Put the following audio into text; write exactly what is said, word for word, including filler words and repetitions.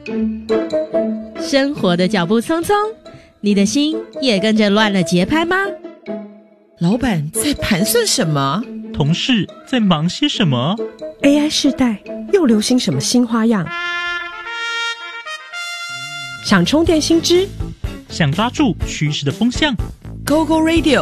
生活的脚步匆匆，你的心也跟着乱了节拍吗？ 老板在盘算什么？ 同事在忙些什么？ A I 世代又流行什么新花样？想充电新知， 想抓住趋势的风向， Go Go Radio